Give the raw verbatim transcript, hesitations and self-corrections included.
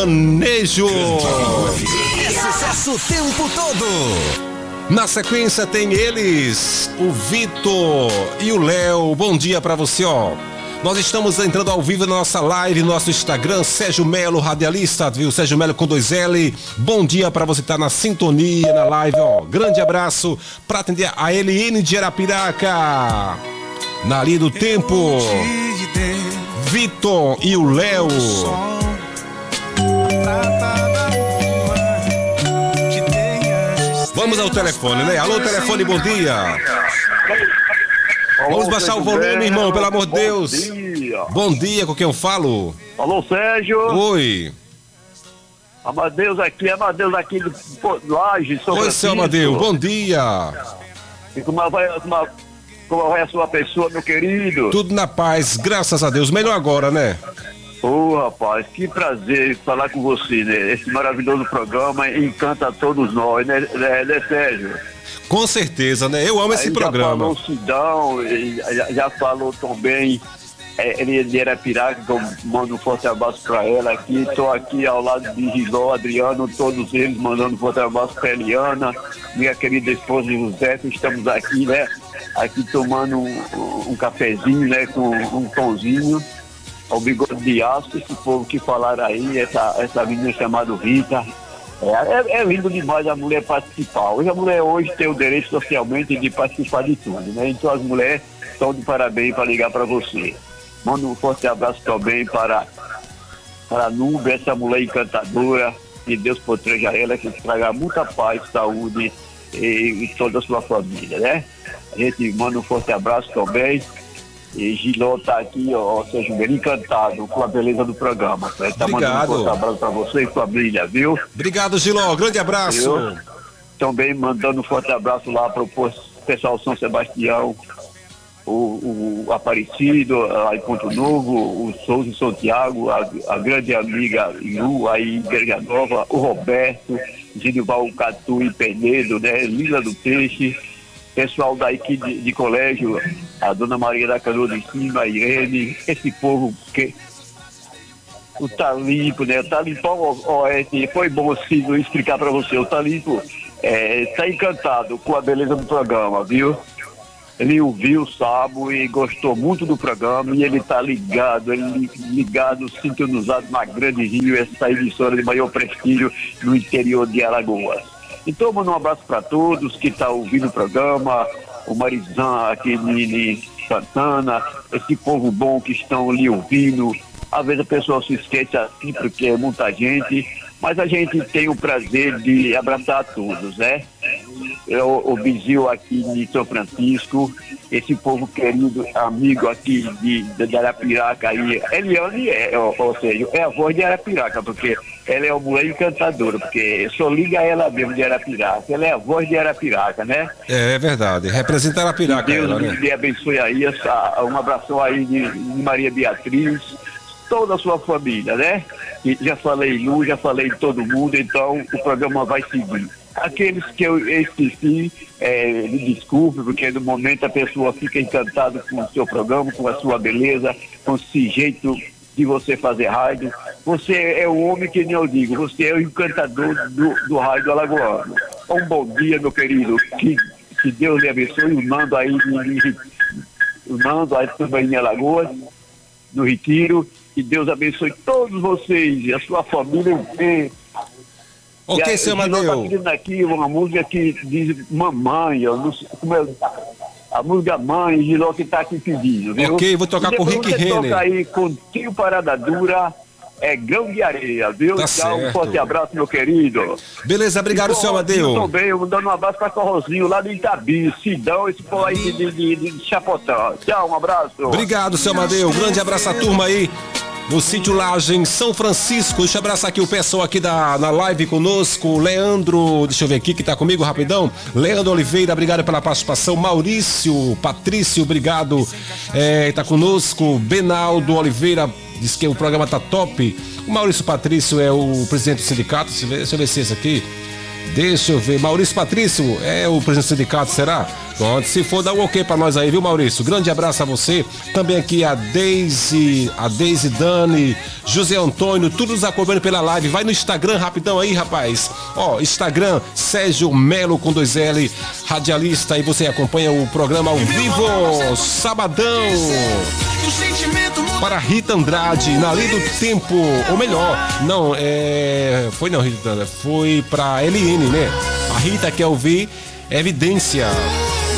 sertanejo. É sucesso o tempo todo. Na sequência tem eles, o Vitor e o Léo. Bom dia pra você, ó. Nós estamos entrando ao vivo na nossa live, no nosso Instagram, Sérgio Melo, radialista, viu? Sérgio Melo com dois L. Bom dia pra você que tá na sintonia, na live, ó. Grande abraço pra atender a Eliane de Arapiraca. Na linha do tempo, Vitor e o Léo. Vamos ao telefone, né? Alô, telefone, bom dia. Vamos baixar o volume, irmão, pelo amor de Deus. Bom dia. Bom dia, com quem eu falo? Alô, Sérgio. Oi. Amadeus aqui, Amadeus aqui de Laje, São Oi, Francisco. seu Amadeus, bom dia. E como vai, como, como vai a sua pessoa, meu querido? Tudo na paz, graças a Deus. Melhor agora, né? Ô, oh, rapaz, que prazer falar com você, né? Esse maravilhoso programa encanta a todos nós, né, né, né Sérgio? Com certeza, né? Eu amo esse Aí programa. Já falou Sidão, já, já falou também é, ele de Arapiraca, que eu mando um forte abraço pra ela aqui. Estou aqui ao lado de Giló, Adriano, todos eles mandando um forte abraço pra Eliana, minha querida esposa José, que estamos aqui, né? Aqui tomando um, um cafezinho, né? Com um pãozinho. O bigode de aço, esse povo que falaram aí, essa, essa menina chamada Rita. É, é, é lindo demais a mulher participar. Hoje a mulher hoje tem o direito socialmente de participar de tudo, né? Então as mulheres estão de parabéns para ligar para você. Mando um forte abraço também para, para a Núbia, essa mulher encantadora. Que Deus proteja ela, que traga muita paz, saúde e, e toda a sua família, né? A gente manda um forte abraço também. E Giló tá aqui, ó, seja bem encantado com a beleza do programa. Tá? Tá Obrigado. Mandando um forte abraço pra você e família, viu? Obrigado, Giló. Grande abraço. Viu? Também mandando um forte abraço lá pro pessoal São Sebastião, o, o Aparecido, aí Ponto Novo, o Souza e Santiago, a, a grande amiga Lu, aí Igreja Nova, o Roberto, Gilval Catu e Penedo, né? Lila do Peixe. Pessoal da equipe de, de colégio, a Dona Maria da Canoa de Cima, a Irene, esse povo que o Talimpo, né? O Talimpo, ó, ó, é, foi bom sim explicar para você. O Talimpo está é, encantado com a beleza do programa, viu? Ele ouviu, sabe, e gostou muito do programa e ele está ligado, ele ligado, sintonizado na Grande Rio, essa emissora de maior prestígio no interior de Alagoas. Então, mando um abraço para todos que estão tá ouvindo o programa, o Marizan aqui de Santana, esse povo bom que estão ali ouvindo. Às vezes a pessoa se esquece assim, porque é muita gente, mas a gente tem o prazer de abraçar a todos, né? Eu, o Bizil aqui de São Francisco, esse povo querido, amigo aqui de, de Arapiraca aí, Eliane é, ou, ou seja, é a voz de Arapiraca, porque ela é uma mulher encantadora, porque só liga ela mesmo de Arapiraca, ela é a voz de Arapiraca, né? É, é verdade, representa Arapiraca. Deus ela, né? lhe abençoe aí, essa, um abração aí de, de Maria Beatriz, toda a sua família, né? E já falei Lu, já falei todo mundo, então o programa vai seguir. Aqueles que eu esqueci, é, me desculpe, porque no momento a pessoa fica encantada com o seu programa, com a sua beleza, com esse jeito de você fazer rádio. Você é o homem que nem eu digo, você é o encantador do, do rádio alagoano. Um bom dia, meu querido, que, que Deus lhe abençoe, o Nando aí, o Nando aí também em Alagoas, no Retiro, que Deus abençoe todos vocês, a sua família inteira. Ok, a, seu Amadeu. Tá Amadeu. pedindo aqui uma música que diz mamãe, eu não sei como é, a música Mãe, Giló que tá aqui pedindo, viu? Ok, vou tocar e com o Rick você Renner. toca aí com Tio Parada Dura, é Grão de Areia, viu? Tá Dá certo. um forte abraço, meu querido. Beleza, obrigado, seu Amadeu. Eu também, eu dando um abraço pra Corrozinho lá do Itabi, Sidão, esse povo aí de, de, de, de Chapotão. Tchau, um abraço. Obrigado, seu Amadeu. Grande abraço à turma aí no sítio Laje, em São Francisco. Deixa eu abraçar aqui o pessoal aqui da, na live conosco. Leandro, deixa eu ver aqui que tá comigo rapidão. Leandro Oliveira, obrigado pela participação. Maurício, Patrício, obrigado. É, tá conosco. Benaldo Oliveira diz que o programa tá top. O Maurício Patrício é o presidente do sindicato. Deixa eu ver, deixa eu ver se é esse aqui. Deixa eu ver, Maurício Patrício é o presidente do sindicato, será? Pronto, se for, dá um ok pra nós aí, viu, Maurício? Grande abraço a você. Também aqui a Deise, a Deise Dani, José Antônio, todos acompanhando pela live. Vai no Instagram rapidão aí, rapaz. Ó, Instagram, Sérgio Melo com dois L, radialista, e você acompanha o programa ao vivo, sabadão. Para Rita Andrade, na Lei do Tempo, ou melhor, não, é... Foi não, Rita, foi pra L N, né? A Rita quer ouvir Evidência.